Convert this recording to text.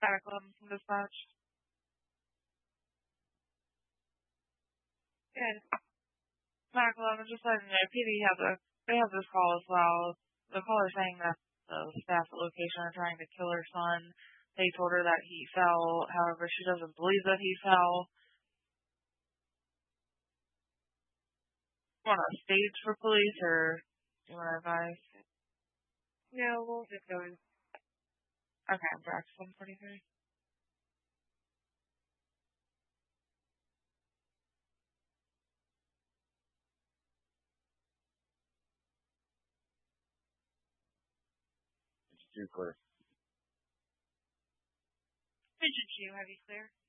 Jacqueline from Dispatch. Good. Jacqueline, I'm just letting you know, they have this call as well. The caller saying that the staff at location are trying to kill her son. They told her that he fell. However, she doesn't believe that he fell. Want to stage for police, or do you want to advise? No, we'll just go in. Okay, I'm back to 143. It's too clear. Pigeon Shoe, have you clear?